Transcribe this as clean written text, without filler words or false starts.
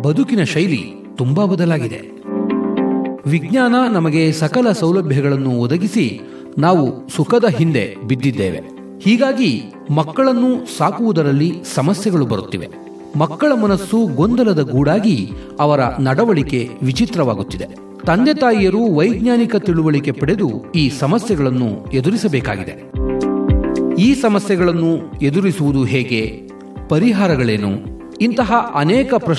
ಬದುಕಿನ ಶೈಲಿ ತುಂಬಾ ಬದಲಾಗಿದೆ. ವಿಜ್ಞಾನ ನಮಗೆ ಸಕಲ ಸೌಲಭ್ಯಗಳನ್ನು ಒದಗಿಸಿ ನಾವು ಸುಖದ ಹಿಂದೆ ಬಿದ್ದಿದ್ದೇವೆ. ಹೀಗಾಗಿ ಮಕ್ಕಳನ್ನು ಸಾಕುವುದರಲ್ಲಿ ಸಮಸ್ಯೆಗಳು ಬರುತ್ತಿವೆ. ಮಕ್ಕಳ ಮನಸ್ಸು ಗೊಂದಲದ ಗೂಡಾಗಿ ಅವರ ನಡವಳಿಕೆ ವಿಚಿತ್ರವಾಗುತ್ತಿದೆ. ತಂದೆ ತಾಯಿಯರು ವೈಜ್ಞಾನಿಕ ತಿಳುವಳಿಕೆ ಪಡೆದು ಈ ಸಮಸ್ಯೆಗಳನ್ನು ಎದುರಿಸಬೇಕಾಗಿದೆ. ಈ ಸಮಸ್ಯೆಗಳನ್ನು ಎದುರಿಸುವುದು ಹೇಗೆ? ಪರಿಹಾರಗಳೇನು? ಇಂತಹ ಅನೇಕ